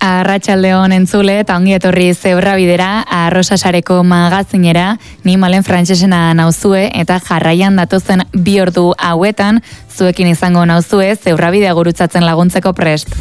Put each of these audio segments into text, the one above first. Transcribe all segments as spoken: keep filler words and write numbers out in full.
Arratsaldeon entzule eta ongi etorri Zebrabidera, Arrosasareko magazinera, ni Malen Frantsesena nauzue eta jarraian datozen bi ordu hauetan zuekin izango nauzue Zebrabidea gurutzatzen laguntzeko prest.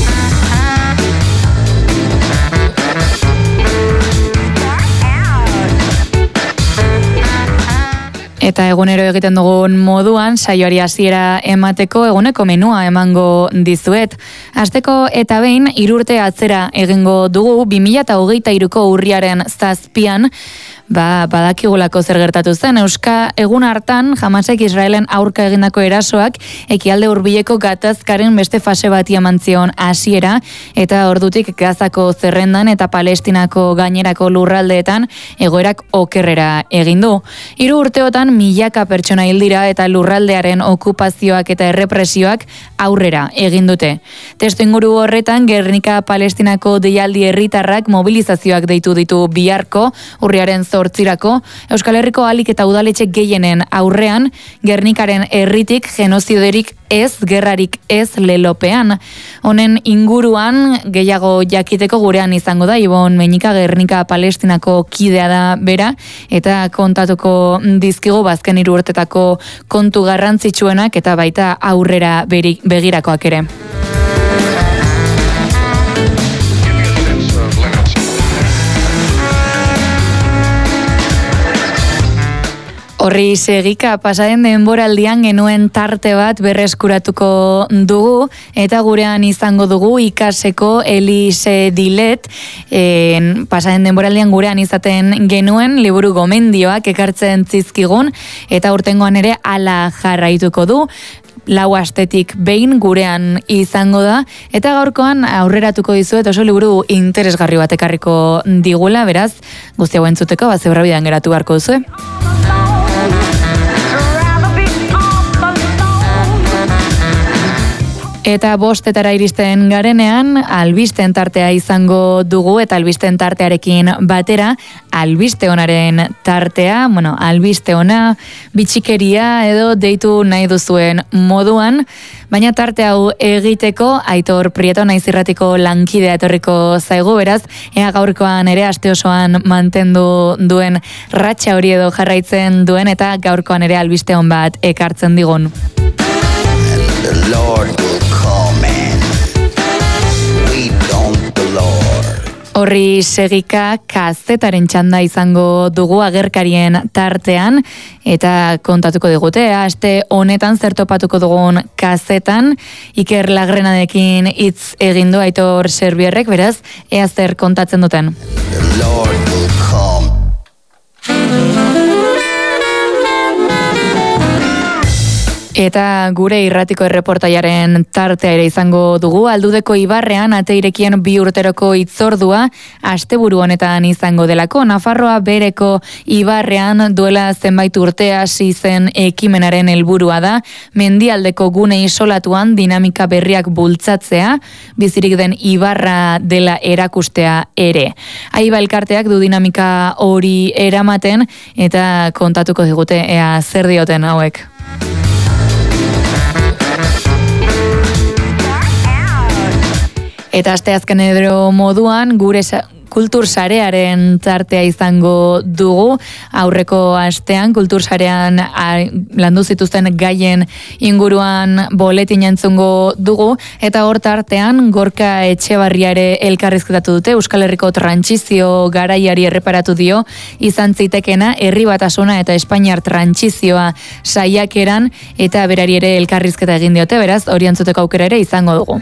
Eta egunero egiten dugun moduan, saioari hasiera emateko eguneko menua emango dizuet. Hasteko eta behin, hiru urte atzera egingo dugu, bi mila hogeita hiruko urriaren zazpian, ba, badakigulako zer gertatu zen. Euska egun hartan, Hamasek Israelen aurka egindako erasoak, ekialde hurbileko gatazkaren beste fase bati eman zion hasiera, eta ordutik Gazako zerrendan eta Palestinako gainerako lurraldeetan egoerak okerrera egin du. Hiru urteotan milaka pertsona hil dira eta lurraldearen okupazioak eta errepresioak aurrera egin dute. Testuinguru horretan, Gernika Palestinako deialdi herritarrak mobilizazioak deitu ditu biharko, urriaren zortzirako, Euskal Herriko ahalik eta udaletxe gehienen aurrean, Gernikaren herritik genoziderik ez, gerrarik ez lelopean. Honen inguruan gehiago jakiteko gurean izango da, Ibon Meñika Gernika Palestinako kidea da bera, eta kontatuko dizkigu bazken hiru urtetako kontu garrantzitsuenak eta baita aurrera begirakoak ere. Horri segika, pasaden denboraldian genuen tarte bat berreskuratuko dugu, eta gurean izango dugu ikaseko Elise Dilet, e, pasaden denboraldian gurean izaten genuen liburu gomendioak ekartzen zizkigun, eta urtengoan ere ala jarraituko du. Lau astetik behin gurean izango da, eta gaurkoan aurreratuko dizuet oso liburu interesgarri bat ekarriko digula, beraz, guzti hau entzuteko, bat Zebrabidean geratu beharko duzue. Eta bostetara iristen garenean, albisten tartea izango dugu, eta albisten tartearekin batera, albiste onaren tartea, bueno, albiste ona, bitxikeria edo deitu nahi duzuen moduan, baina tarte hau egiteko, Aitor Prieto naiz irratiko lankidea etorriko zaigu, beraz, ea gaurkoan ere aste osoan mantendu duen ratxa hori edo jarraitzen duen, eta gaurkoan ere albiste on bat ekartzen digun. Horri segika kazetaren txanda izango dugu agerkarien tartean, eta kontatuko digute, aste honetan zertopatuko dugun kazetan, Iker Lagrenadekin hitz egindu Aitor Serbierrek, beraz, ea zer kontatzen duten. Eta gure irratiko erreportaiaren tartea ere izango dugu, Aldudeko Ibarrean ateirekien bi urteroko hitzordua asteburu honetan izango delako. Nafarroa bereko Ibarrean duela zenbait urte hasi zen ekimenaren helburua da, mendialdeko gune isolatuan dinamika berriak bultzatzea, bizirik den Ibarra dela erakustea ere. Aiba elkarteak du dinamika hori eramaten, eta kontatuko digute ea zer dioten hauek. Eta asteazken edo moduan, gure kultursarearen tartea izango dugu, aurreko astean kultursarean landu zituzten gaien inguruan boletin entzungo dugu, eta hor tartean Gorka Etxebarriare elkarrizketatu dute, Euskal Herriko trantsizio garaiari erreparatu dio, izan zitekena herri batasuna eta Espainiar trantsizioa saiakeran, eta berari ere elkarrizketa egin diote, beraz, hori entzuteko aukera ere izango dugu.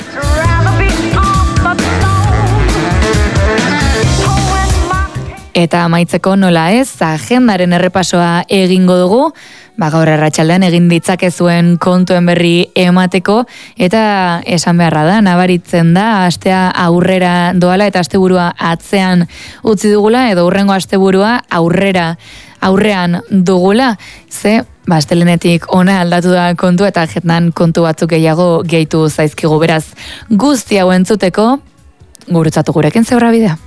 Eta amaitzeko nola ez, agendaren errepasoa egingo dugu, ba gaur arratsaldean egin ditzakezuen kontuen berri emateko, eta esan beharra da, nabaritzen da, astea aurrera doala eta asteburua atzean utzi dugula, edo hurrengo asteburua aurrera aurrean dugula, ze ba, astelenetik ona aldatu da kontu eta agendan kontu batzuk gehiago gehitu zaizkigu, beraz. Guzti hau entzuteko, gurutzatu gurekin Zebrabidea.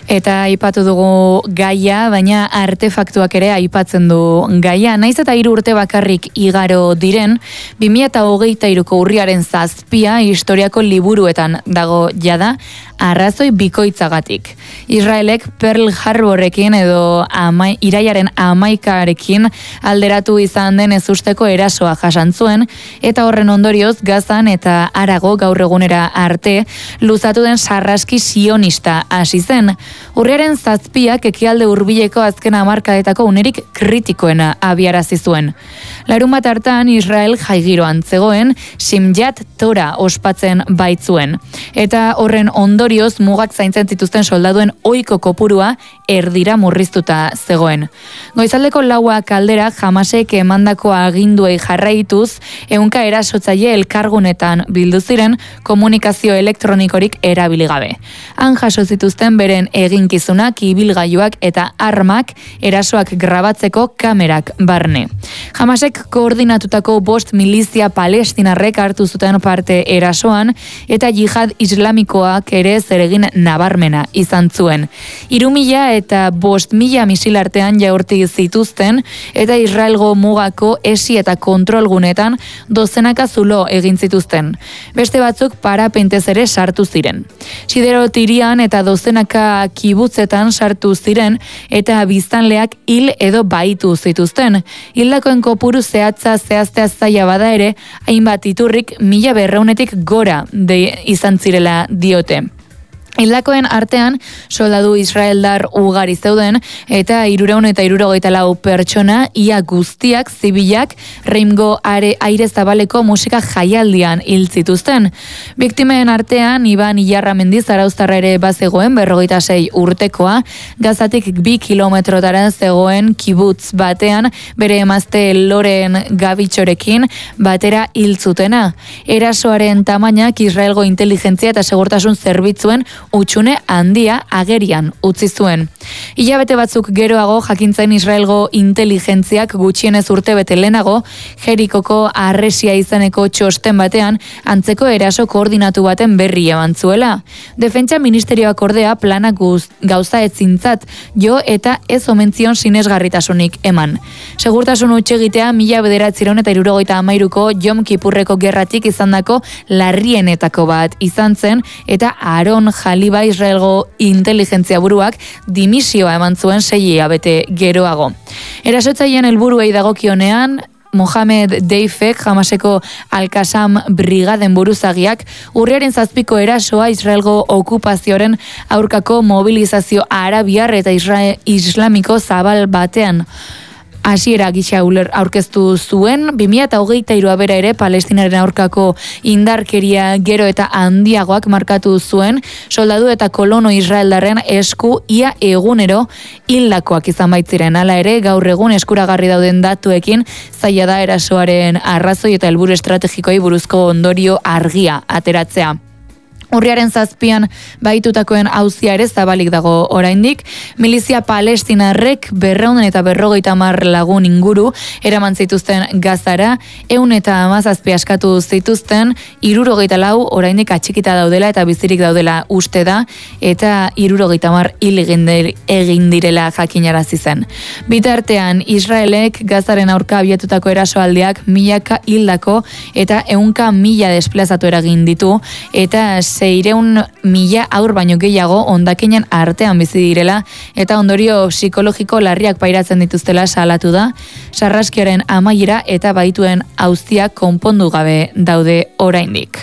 Eta aipatu dugu gaia, baina artefaktuak ere aipatzen du gaia. Naiz eta hiru urte bakarrik igaro diren, bi mila hogeita hiruko urriaren zazpia historiako liburuetan dago jada, arrazoi bikoitzagatik. Israelek Pearl Harborekin edo ama, iraiaren amaikarekin alderatu izan den ezusteko erasoa jasan zuen, eta horren ondorioz Gazan eta harago gaur egunera arte luzatu den sarraski sionista hasi zen. Urriaren zazpiak ekialde hurbileko azken hamarkadetako unerik kritikoena abiarazi zuen. Larunbat hartan Israel jaigiroan zegoen Simjat Tora ospatzen baitzuen. Eta horren ondorioz mugak zaintzen zituzten soldaduen ohiko kopurua erdira murriztuta zegoen. Goizaldeko laua kaldera Hamasek emandako aginduei jarraituz, ehunka erasotzaile elkargunetan bildu ziren komunikazio elektronikorik erabili gabe. Han jaso zituzten beren eginkizunak, ibilgailuak eta armak erasoak grabatzeko kamerak barne. Hamasek koordinatutako bost milizia palestinarrek hartu zuten parte erasoan eta jihad islamikoak ere zeregin nabarmena izan zuen. Hiru mila eta bost mila misil artean jaurti zituzten eta Israelgo mugako esi eta kontrolgunetan dozenaka zulo egin zituzten. Beste batzuk parapentez ere sartu ziren. Sidero tirian eta dozenaka kibutzetan sartu ziren eta biztanleak hil edo baitu zituzten. Hildakoen kopuru zehatza zehaztea zaila bada ere, hainbat iturrik mila berreunetik gora de izan zirela diote. Hildakoen artean soldadu israeldar ugari zeuden eta hirureun eta hirurogeita lau pertsona ia guztiak zibilak Reimgo are aire zabaleko musika jaialdian hil zituzten. Biktimen artean Iban Ilarramendi zarauztarra ere bazegoen berrogeita sei urtekoa, Gazatik bi kilometrotara zegoen kibutz batean bere emazte Loren Gabitxorekin batera hil zutena. Erasoaren tamainak Israelgo inteligentzia eta segurtasun zerbitzuen utxune handia agerian utzi zuen. Hilabete batzuk geroago jakintzen Israelgo inteligentziak gutxienez urte bete lehenago Jerikoko arresia izeneko txosten batean antzeko eraso koordinatu baten berri eman zuela. Defentsa ministerioak ordea plana guz, gauza etzintzat jo eta ez omentzion sinesgarritasunik eman. Segurtasun utxegitea mila bederatziron eta hirurogeita hamairuko Jom Kipurreko gerratik izandako larrienetako bat izan zen eta Aaron Jaliba Israelgo inteligentzia buruak dimisioa eman zuen sei hilabete geroago. Erasotzaileen helburuei dagokionean, Mohamed Deifek, Hamaseko Al-Qassam brigaden buruzagiak, urriaren zazpiko erasoa Israelgo okupazioaren aurkako mobilizazio arabiar eta Israel islamiko zabal batean hasiera gisa aurkeztu zuen, bi mila hogeita hirua bera ere Palestinaren aurkako indarkeria gero eta handiagoak markatu zuen, soldadu eta kolono israeldarren esku ia egunero hildakoak izan baitziren. Hala ere, gaur egun eskuragarri dauden datuekin zaila da erasoaren arrazoi eta helburu estrategikoei buruzko ondorio argia ateratzea. Urriaren zazpian baitutakoen auzia ere zabalik dago oraindik. Milizia palestinarrek berrehun eta berrogeita hamar lagun inguru eraman zituzten Gazara, ehun eta hamazazpi askatu zituzten, hirurogeita lau oraindik atxikita daudela eta bizirik daudela uste da, eta hirurogeita hamar hil egin direla jakinarazi zen. Bitartean Israelek Gazaren aurka abiatutako erasoaldiak milaka hildako eta ehunka mila desplazatu eragin ditu, eta seireun mila aur baino gehiago hondakinen artean bizi direla eta ondorio psikologiko larriak pairatzen dituztela salatu da. Sarraskiaren amaiera eta baituen auzia konpondu gabe daude oraindik.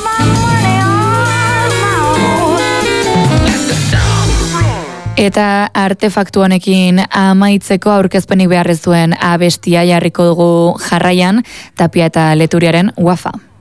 Eta artefaktu honekin amaitzeko aurkezpenik beharrez duen abestia jarriko dugu jarraian, Tapia eta Leturiaren Wafa.